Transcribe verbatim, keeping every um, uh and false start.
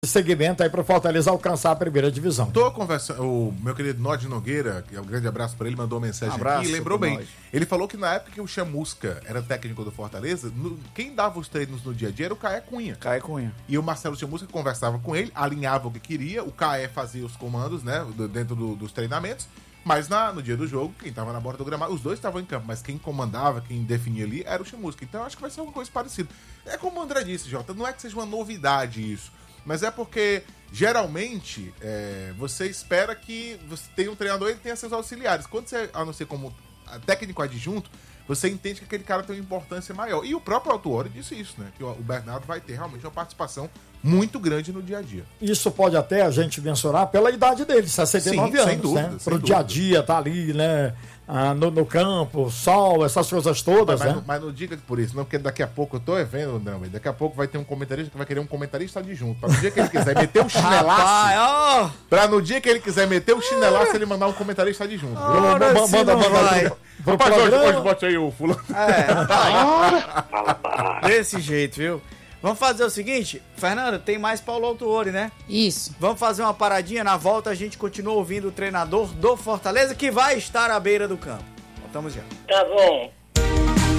segmento aí para Fortaleza alcançar a primeira divisão. Tô conversando, o meu querido Nod Nogueira, que é um grande abraço para ele, mandou uma mensagem abraço, aqui e lembrou bem. Nod. Ele falou que na época que o Chamusca era técnico do Fortaleza, no, quem dava os treinos no dia a dia era o Caé Cunha. Caé Cunha. E o Marcelo Chamusca conversava com ele, alinhava o que queria, o Caé fazia os comandos, né, dentro do, dos treinamentos, mas na, no dia do jogo, quem tava na borda do gramado, os dois estavam em campo, mas quem comandava, quem definia ali era o Chamusca. Então eu acho que vai ser uma coisa parecida. É como o André disse, Jota, não é que seja uma novidade isso, mas é porque geralmente é, você espera que você tenha um treinador e ele tenha seus auxiliares. Quando você anuncia como técnico adjunto, você entende que aquele cara tem uma importância maior. E o próprio Autuori disse isso, né? Que o Bernardo vai ter realmente uma participação muito grande no dia a dia. Isso pode até a gente mensurar pela idade dele, sessenta e nove Sim, anos, sem dúvida, né? sem Pro dia a dia, tá ali, né? Ah, no, no campo, sol, essas coisas todas, mas, né? mas, não, mas não diga por isso, não, porque daqui a pouco eu tô vendo, André, daqui a pouco vai ter um comentarista que vai querer um comentarista adjunto. Pra no dia que ele quiser meter um chinelaço. Rapaz, oh! Pra no dia que ele quiser meter um chinelaço, ele mandar um comentarista adjunto. Ora, Manda, sim, manda, não manda vai. pro- pro Rapaz, hoje, programa. hoje bote aí o fulano. É, desse jeito, viu? Vamos fazer o seguinte, Fernanda, tem mais Paulo Autuori, né? Isso. Vamos fazer uma paradinha, na volta a gente continua ouvindo o treinador do Fortaleza, que vai estar à beira do campo. Voltamos já. Tá bom.